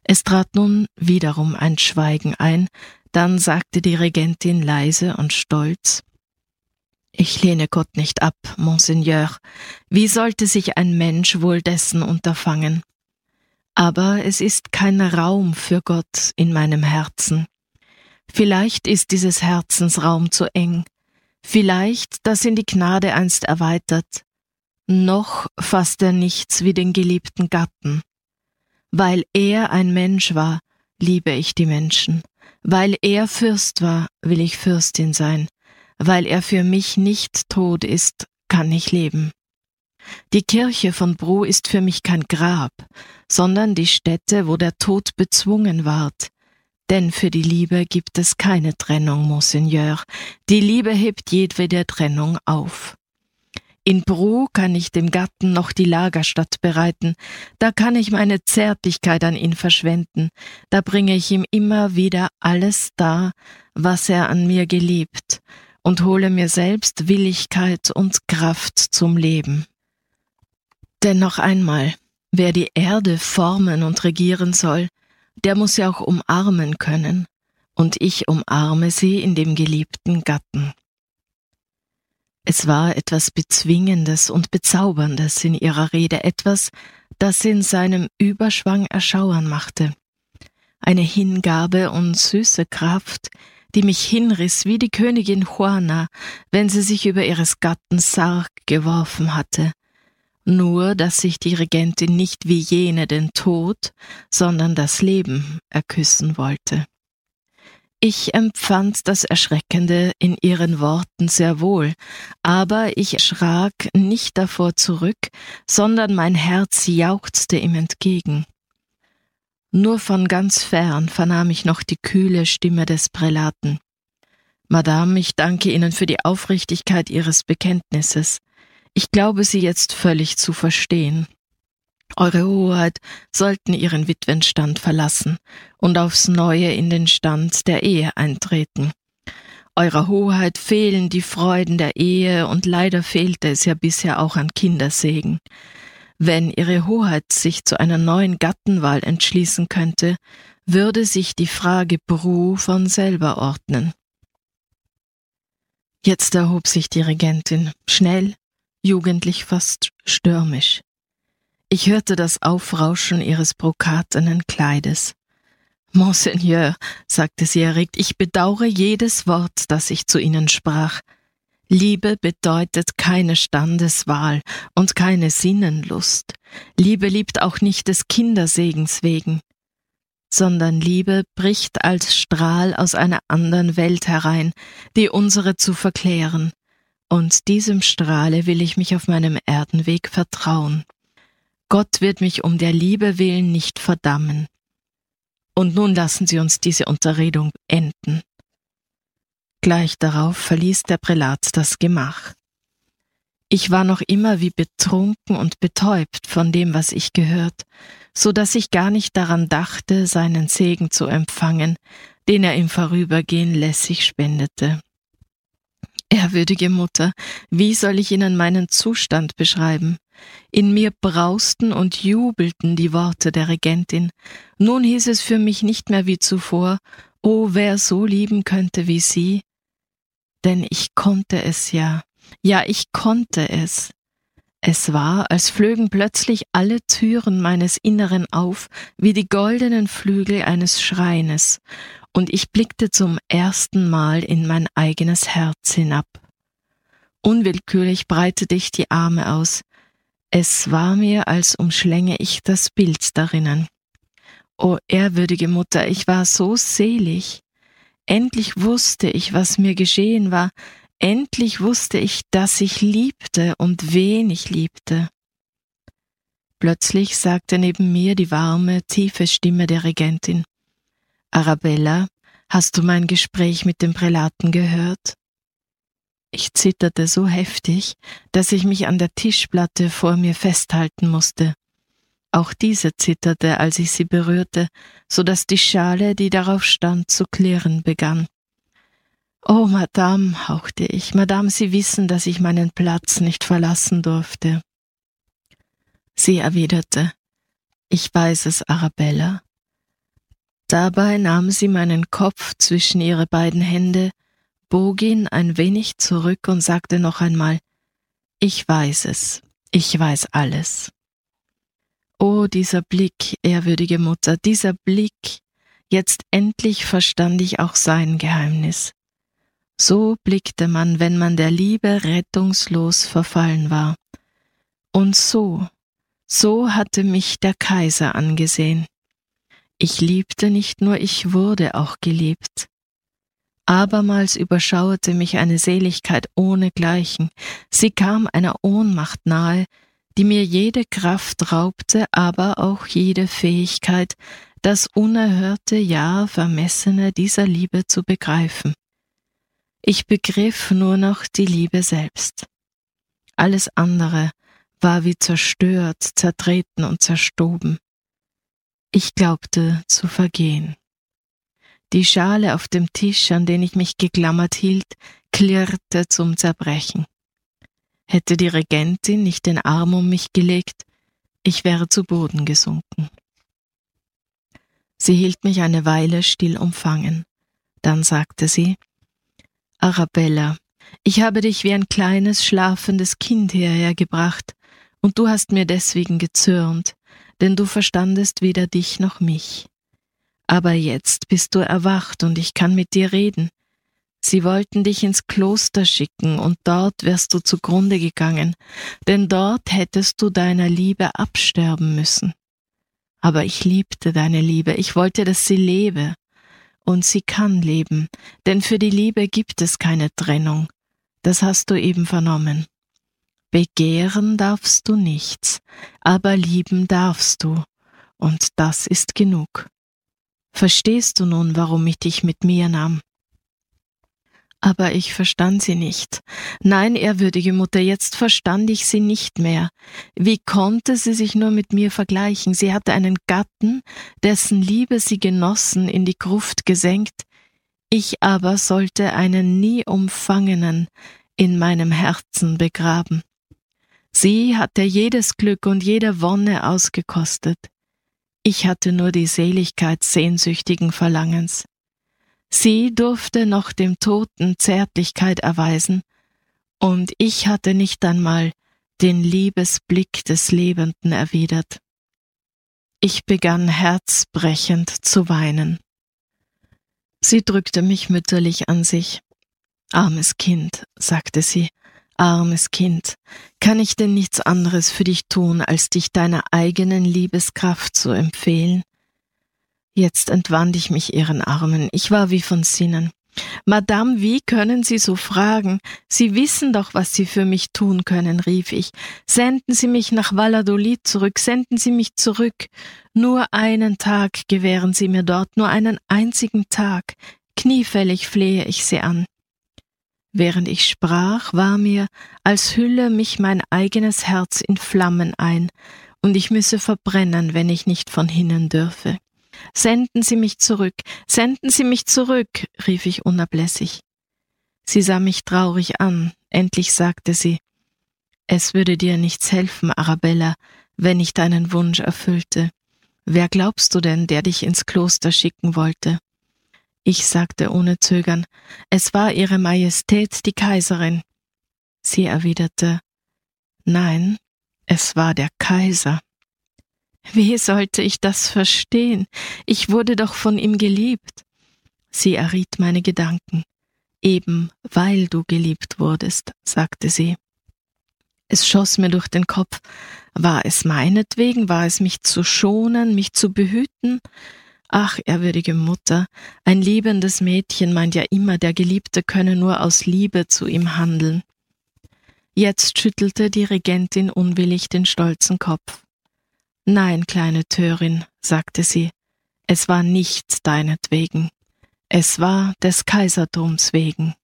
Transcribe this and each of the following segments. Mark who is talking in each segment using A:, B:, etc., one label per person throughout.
A: Es trat nun wiederum ein Schweigen ein, dann sagte die Regentin leise und stolz: »Ich lehne Gott nicht ab, Monseigneur. Wie sollte sich ein Mensch wohl dessen unterfangen? Aber es ist kein Raum für Gott in meinem Herzen. Vielleicht ist dieses Herzensraum zu eng, vielleicht, dass ihn die Gnade einst erweitert. Noch fasst er nichts wie den geliebten Gatten. Weil er ein Mensch war, liebe ich die Menschen. Weil er Fürst war, will ich Fürstin sein. Weil er für mich nicht tot ist, kann ich leben. Die Kirche von Brou ist für mich kein Grab, sondern die Stätte, wo der Tod bezwungen ward. Denn für die Liebe gibt es keine Trennung, Monseigneur. Die Liebe hebt jedwede Trennung auf. In Brou kann ich dem Gatten noch die Lagerstatt bereiten, da kann ich meine Zärtlichkeit an ihn verschwenden, da bringe ich ihm immer wieder alles dar, was er an mir geliebt, und hole mir selbst Willigkeit und Kraft zum Leben. Denn noch einmal, wer die Erde formen und regieren soll, der muss sie auch umarmen können, und ich umarme sie in dem geliebten Gatten.« Es war etwas Bezwingendes und Bezauberndes in ihrer Rede, etwas, das in seinem Überschwang erschauern machte. Eine Hingabe und süße Kraft, die mich hinriss wie die Königin Juana, wenn sie sich über ihres Gatten Sarg geworfen hatte. Nur, dass sich die Regentin nicht wie jene den Tod, sondern das Leben erküssen wollte. Ich empfand das Erschreckende in ihren Worten sehr wohl, aber ich schrak nicht davor zurück, sondern mein Herz jauchzte ihm entgegen. Nur von ganz fern vernahm ich noch die kühle Stimme des Prälaten. »Madame, ich danke Ihnen für die Aufrichtigkeit Ihres Bekenntnisses. Ich glaube, Sie jetzt völlig zu verstehen. Eure Hoheit sollten Ihren Witwenstand verlassen und aufs Neue in den Stand der Ehe eintreten. Eurer Hoheit fehlen die Freuden der Ehe und leider fehlte es ja bisher auch an Kindersegen. Wenn Ihre Hoheit sich zu einer neuen Gattenwahl entschließen könnte, würde sich die Frage Brou von selber ordnen.« Jetzt erhob sich die Regentin, schnell, jugendlich, fast stürmisch. Ich hörte das Aufrauschen ihres brokatenen Kleides. »Monseigneur«, sagte sie erregt, »ich bedaure jedes Wort, das ich zu Ihnen sprach. Liebe bedeutet keine Standeswahl und keine Sinnenlust. Liebe liebt auch nicht des Kindersegens wegen, sondern Liebe bricht als Strahl aus einer anderen Welt herein, die unsere zu verklären. Und diesem Strahle will ich mich auf meinem Erdenweg vertrauen. Gott wird mich um der Liebe willen nicht verdammen. Und nun lassen Sie uns diese Unterredung enden.« Gleich darauf verließ der Prälat das Gemach. Ich war noch immer wie betrunken und betäubt von dem, was ich gehört, so dass ich gar nicht daran dachte, seinen Segen zu empfangen, den er im Vorübergehen lässig spendete. Ehrwürdige Mutter, wie soll ich Ihnen meinen Zustand beschreiben? In mir brausten und jubelten die Worte der Regentin. Nun hieß es für mich nicht mehr wie zuvor: »Oh, wer so lieben könnte wie Sie?« Denn ich konnte es ja, ich konnte es. Es war, als flögen plötzlich alle Türen meines Inneren auf, wie die goldenen Flügel eines Schreines, und ich blickte zum ersten Mal in mein eigenes Herz hinab. Unwillkürlich breitete ich die Arme aus. Es war mir, als umschlänge ich das Bild darinnen. O ehrwürdige Mutter, ich war so selig. Endlich wusste ich, was mir geschehen war. Endlich wusste ich, dass ich liebte und wen ich liebte. Plötzlich sagte neben mir die warme, tiefe Stimme der Regentin: »Arabella, hast du mein Gespräch mit dem Prälaten gehört?« Ich zitterte so heftig, dass ich mich an der Tischplatte vor mir festhalten musste. Auch diese zitterte, als ich sie berührte, so dass die Schale, die darauf stand, zu klirren begann. »Oh, Madame«, hauchte ich, »Madame, Sie wissen, dass ich meinen Platz nicht verlassen durfte.« Sie erwiderte: »Ich weiß es, Arabella. Dabei nahm sie meinen Kopf zwischen ihre beiden Hände, bog ihn ein wenig zurück und sagte noch einmal: »Ich weiß es, ich weiß alles.« Oh, dieser Blick, ehrwürdige Mutter, dieser Blick, jetzt endlich verstand ich auch sein Geheimnis. So blickte man, wenn man der Liebe rettungslos verfallen war. Und so hatte mich der Kaiser angesehen. Ich liebte nicht nur, ich wurde auch geliebt. Abermals überschauerte mich eine Seligkeit ohnegleichen. Sie kam einer Ohnmacht nahe, die mir jede Kraft raubte, aber auch jede Fähigkeit, das Unerhörte, ja Vermessene dieser Liebe zu begreifen. Ich begriff nur noch die Liebe selbst. Alles andere war wie zerstört, zertreten und zerstoben. Ich glaubte zu vergehen. Die Schale auf dem Tisch, an den ich mich geklammert hielt, klirrte zum Zerbrechen. Hätte die Regentin nicht den Arm um mich gelegt, ich wäre zu Boden gesunken. Sie hielt mich eine Weile still umfangen. Dann sagte sie: »Arabella, ich habe dich wie ein kleines, schlafendes Kind hierher gebracht, und du hast mir deswegen gezürnt, denn du verstandest weder dich noch mich. Aber jetzt bist du erwacht und ich kann mit dir reden. Sie wollten dich ins Kloster schicken und dort wärst du zugrunde gegangen, denn dort hättest du deiner Liebe absterben müssen. Aber ich liebte deine Liebe, ich wollte, dass sie lebe. Und sie kann leben, denn für die Liebe gibt es keine Trennung. Das hast du eben vernommen. Begehren darfst du nichts, aber lieben darfst du, und das ist genug. Verstehst du nun, warum ich dich mit mir nahm?« Aber ich verstand sie nicht. Nein, ehrwürdige Mutter, jetzt verstand ich sie nicht mehr. Wie konnte sie sich nur mit mir vergleichen? Sie hatte einen Gatten, dessen Liebe sie genossen, in die Gruft gesenkt. Ich aber sollte einen nie Umfangenen in meinem Herzen begraben. Sie hatte jedes Glück und jede Wonne ausgekostet. Ich hatte nur die Seligkeit sehnsüchtigen Verlangens. Sie durfte noch dem Toten Zärtlichkeit erweisen, und ich hatte nicht einmal den Liebesblick des Lebenden erwidert. Ich begann herzbrechend zu weinen. Sie drückte mich mütterlich an sich. »Armes Kind«, sagte sie, »armes Kind, kann ich denn nichts anderes für dich tun, als dich deiner eigenen Liebeskraft zu empfehlen?« Jetzt entwand ich mich ihren Armen. Ich war wie von Sinnen. »Madame, wie können Sie so fragen? Sie wissen doch, was Sie für mich tun können«, rief ich. »Senden Sie mich nach Valladolid zurück, senden Sie mich zurück. Nur einen Tag gewähren Sie mir dort, nur einen einzigen Tag. Kniefällig flehe ich Sie an.« Während ich sprach, war mir, als hülle mich mein eigenes Herz in Flammen ein, und ich müsse verbrennen, wenn ich nicht von hinnen dürfe. »Senden Sie mich zurück, senden Sie mich zurück«, rief ich unablässig. Sie sah mich traurig an. Endlich sagte sie: »Es würde dir nichts helfen, Arabella, wenn ich deinen Wunsch erfüllte. Wer glaubst du denn, der dich ins Kloster schicken wollte?« Ich sagte ohne Zögern: »Es war Ihre Majestät, die Kaiserin.« Sie erwiderte: »Nein, es war der Kaiser.« Wie sollte ich das verstehen? Ich wurde doch von ihm geliebt. Sie erriet meine Gedanken. »Eben weil du geliebt wurdest«, sagte sie. Es schoss mir durch den Kopf. War es meinetwegen? War es mich zu schonen, mich zu behüten? Ach, ehrwürdige Mutter, ein liebendes Mädchen meint ja immer, der Geliebte könne nur aus Liebe zu ihm handeln. Jetzt schüttelte die Regentin unwillig den stolzen Kopf. »Nein, kleine Törin«, sagte sie, »es war nicht deinetwegen, es war des Kaisertums wegen.«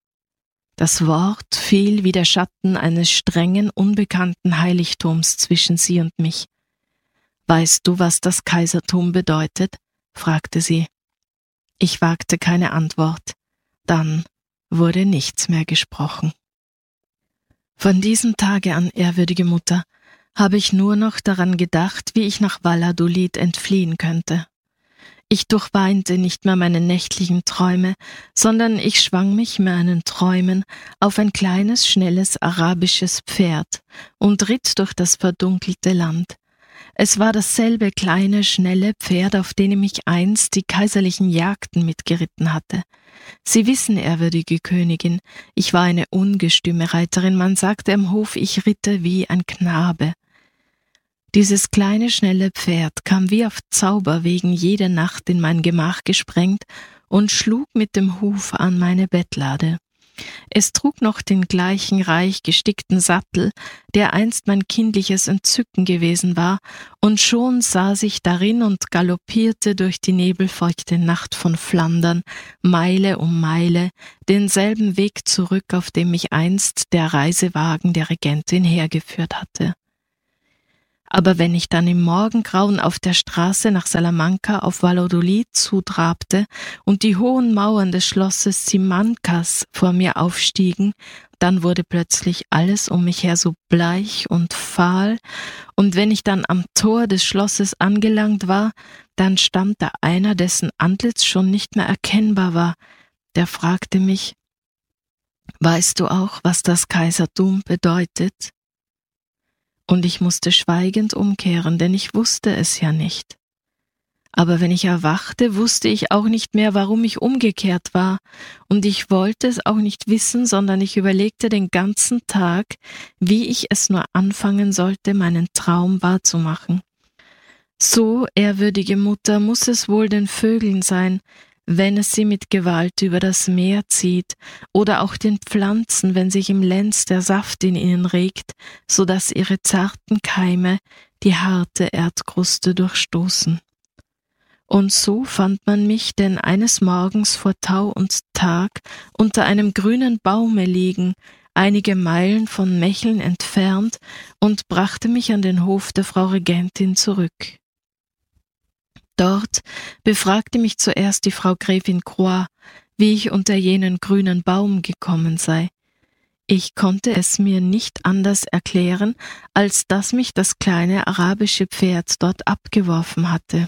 A: Das Wort fiel wie der Schatten eines strengen, unbekannten Heiligtums zwischen sie und mich. »Weißt du, was das Kaisertum bedeutet?« fragte sie. Ich wagte keine Antwort. Dann wurde nichts mehr gesprochen. Von diesem Tage an, ehrwürdige Mutter, habe ich nur noch daran gedacht, wie ich nach Valladolid entfliehen könnte. Ich durchweinte nicht mehr meine nächtlichen Träume, sondern ich schwang mich meinen Träumen auf ein kleines, schnelles arabisches Pferd und ritt durch das verdunkelte Land. Es war dasselbe kleine, schnelle Pferd, auf dem ich einst die kaiserlichen Jagden mitgeritten hatte. Sie wissen, ehrwürdige Königin, ich war eine ungestüme Reiterin, man sagte am Hof, ich ritte wie ein Knabe. Dieses kleine, schnelle Pferd kam wie auf Zauberwegen jede Nacht in mein Gemach gesprengt und schlug mit dem Huf an meine Bettlade. Es trug noch den gleichen reich gestickten Sattel, der einst mein kindliches Entzücken gewesen war, und schon saß ich darin und galoppierte durch die nebelfeuchte Nacht von Flandern, Meile um Meile, denselben Weg zurück, auf dem mich einst der Reisewagen der Regentin hergeführt hatte. Aber wenn ich dann im Morgengrauen auf der Straße nach Salamanca auf Valladolid zutrabte und die hohen Mauern des Schlosses Simancas vor mir aufstiegen, dann wurde plötzlich alles um mich her so bleich und fahl, und wenn ich dann am Tor des Schlosses angelangt war, dann stand da einer, dessen Antlitz schon nicht mehr erkennbar war, der fragte mich: »Weißt du auch, was das Kaisertum bedeutet?« Und ich musste schweigend umkehren, denn ich wusste es ja nicht. Aber wenn ich erwachte, wusste ich auch nicht mehr, warum ich umgekehrt war, und ich wollte es auch nicht wissen, sondern ich überlegte den ganzen Tag, wie ich es nur anfangen sollte, meinen Traum wahrzumachen. So, ehrwürdige Mutter, muß es wohl den Vögeln sein, wenn es sie mit Gewalt über das Meer zieht, oder auch den Pflanzen, wenn sich im Lenz der Saft in ihnen regt, so dass ihre zarten Keime die harte Erdkruste durchstoßen. Und so fand man mich denn eines Morgens vor Tau und Tag unter einem grünen Baume liegen, einige Meilen von Mecheln entfernt, und brachte mich an den Hof der Frau Regentin zurück. Dort befragte mich zuerst die Frau Gräfin Croix, wie ich unter jenen grünen Baum gekommen sei. Ich konnte es mir nicht anders erklären, als dass mich das kleine arabische Pferd dort abgeworfen hatte.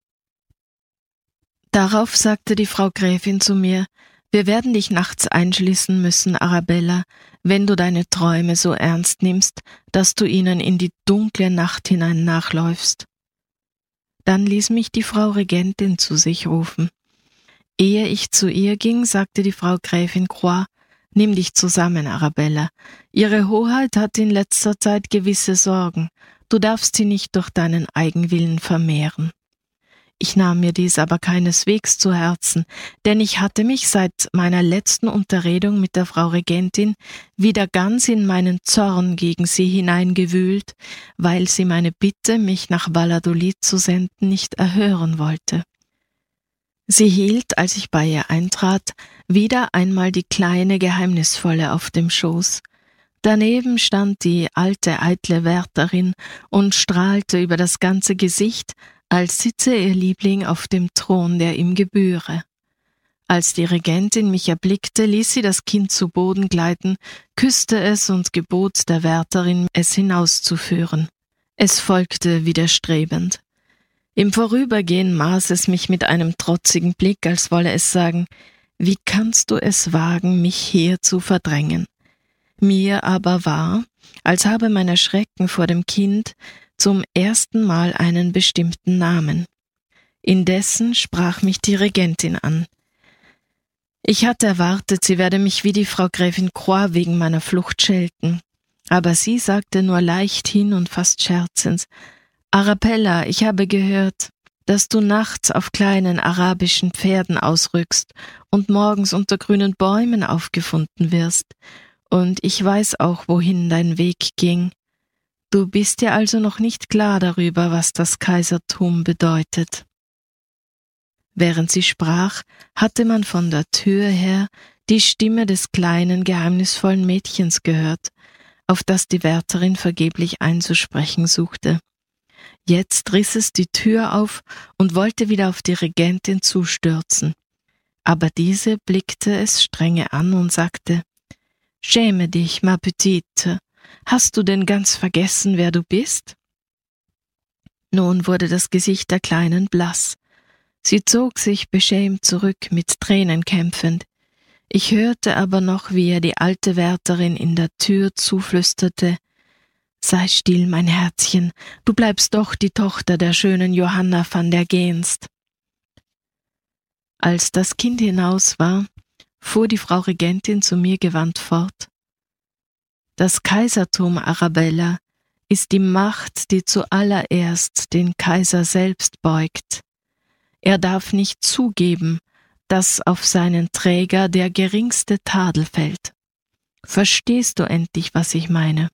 A: Darauf sagte die Frau Gräfin zu mir: »Wir werden dich nachts einschließen müssen, Arabella, wenn du deine Träume so ernst nimmst, dass du ihnen in die dunkle Nacht hinein nachläufst.« Dann ließ mich die Frau Regentin zu sich rufen. Ehe ich zu ihr ging, sagte die Frau Gräfin Croix: »Nimm dich zusammen, Arabella. Ihre Hoheit hat in letzter Zeit gewisse Sorgen. Du darfst sie nicht durch deinen Eigenwillen vermehren.« Ich nahm mir dies aber keineswegs zu Herzen, denn ich hatte mich seit meiner letzten Unterredung mit der Frau Regentin wieder ganz in meinen Zorn gegen sie hineingewühlt, weil sie meine Bitte, mich nach Valladolid zu senden, nicht erhören wollte. Sie hielt, als ich bei ihr eintrat, wieder einmal die kleine Geheimnisvolle auf dem Schoß. Daneben stand die alte, eitle Wärterin und strahlte über das ganze Gesicht, als sitze ihr Liebling auf dem Thron, der ihm gebühre. Als die Regentin mich erblickte, ließ sie das Kind zu Boden gleiten, küsste es und gebot der Wärterin, es hinauszuführen. Es folgte widerstrebend. Im Vorübergehen maß es mich mit einem trotzigen Blick, als wolle es sagen: »Wie kannst du es wagen, mich hier zu verdrängen?« Mir aber war, als habe mein Erschrecken vor dem Kind zum ersten Mal einen bestimmten Namen. Indessen sprach mich die Regentin an. Ich hatte erwartet, sie werde mich wie die Frau Gräfin Croix wegen meiner Flucht schelten, aber sie sagte nur leicht hin und fast scherzend: »Arabella, ich habe gehört, dass du nachts auf kleinen arabischen Pferden ausrückst und morgens unter grünen Bäumen aufgefunden wirst, und ich weiß auch, wohin dein Weg ging. Du bist dir also noch nicht klar darüber, was das Kaisertum bedeutet.« Während sie sprach, hatte man von der Tür her die Stimme des kleinen, geheimnisvollen Mädchens gehört, auf das die Wärterin vergeblich einzusprechen suchte. Jetzt riss es die Tür auf und wollte wieder auf die Regentin zustürzen. Aber diese blickte es strenge an und sagte: »Schäme dich, ma petite. Hast du denn ganz vergessen, wer du bist?« Nun wurde das Gesicht der Kleinen blass. Sie zog sich beschämt zurück, mit Tränen kämpfend. Ich hörte aber noch, wie er die alte Wärterin in der Tür zuflüsterte: »Sei still, mein Herzchen, du bleibst doch die Tochter der schönen Johanna van der Geenst.« Als das Kind hinaus war, fuhr die Frau Regentin zu mir gewandt fort: »Das Kaisertum, Arabella, ist die Macht, die zuallererst den Kaiser selbst beugt. Er darf nicht zugeben, dass auf seinen Träger der geringste Tadel fällt. Verstehst du endlich, was ich meine?«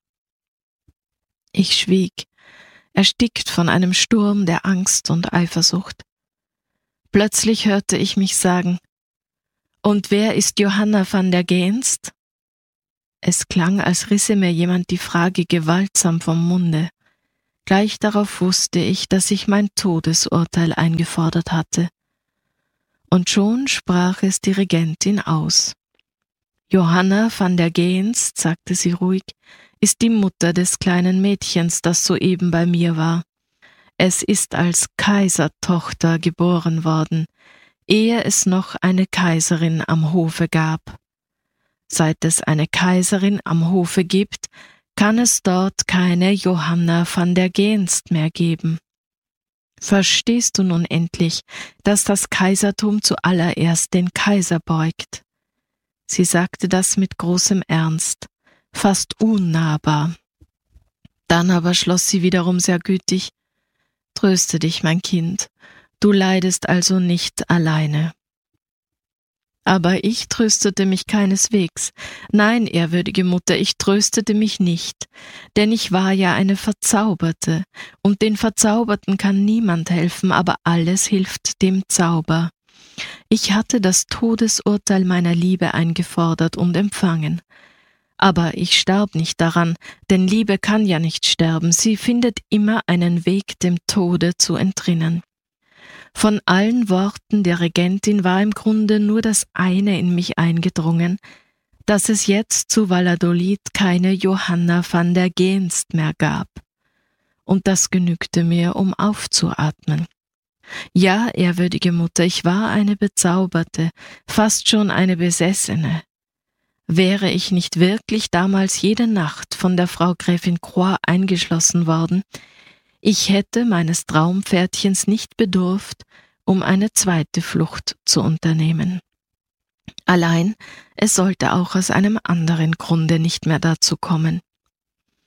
A: Ich schwieg, erstickt von einem Sturm der Angst und Eifersucht. Plötzlich hörte ich mich sagen: »Und wer ist Johanna van der Geenst?« Es klang, als risse mir jemand die Frage gewaltsam vom Munde. Gleich darauf wusste ich, dass ich mein Todesurteil eingefordert hatte. Und schon sprach es die Regentin aus. »Johanna van der Geenst«, sagte sie ruhig, »ist die Mutter des kleinen Mädchens, das soeben bei mir war. Es ist als Kaisertochter geboren worden, ehe es noch eine Kaiserin am Hofe gab. Seit es eine Kaiserin am Hofe gibt, kann es dort keine Johanna van der Geenst mehr geben. Verstehst du nun endlich, dass das Kaisertum zuallererst den Kaiser beugt?« Sie sagte das mit großem Ernst, fast unnahbar. Dann aber schloss sie wiederum sehr gütig: »Tröste dich, mein Kind, du leidest also nicht alleine.« Aber ich tröstete mich keineswegs. Nein, ehrwürdige Mutter, ich tröstete mich nicht, denn ich war ja eine Verzauberte, und den Verzauberten kann niemand helfen, aber alles hilft dem Zauber. Ich hatte das Todesurteil meiner Liebe eingefordert und empfangen. Aber ich starb nicht daran, denn Liebe kann ja nicht sterben, sie findet immer einen Weg, dem Tode zu entrinnen. Von allen Worten der Regentin war im Grunde nur das eine in mich eingedrungen, dass es jetzt zu Valladolid keine Johanna van der Geenst mehr gab. Und das genügte mir, um aufzuatmen. Ja, ehrwürdige Mutter, ich war eine Bezauberte, fast schon eine Besessene. Wäre ich nicht wirklich damals jede Nacht von der Frau Gräfin Croix eingeschlossen worden, ich hätte meines Traumpferdchens nicht bedurft, um eine zweite Flucht zu unternehmen. Allein, es sollte auch aus einem anderen Grunde nicht mehr dazu kommen.